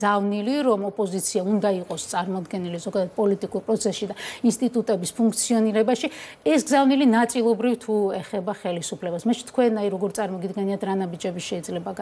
ზავნილი, რომ ოპოზიცია უნდა იყოს წარმოდგენილი ზოგადად პოლიტიკურ პროცესში და ინსტიტუტების ფუნქციონირებაში, ეს გზავნილი ნაწილობრივ თუ ეხება ხელისუფლებას. მე თქვენ როგორ წარმოგიდგენიათ რა ნაბიჯები შეიძლება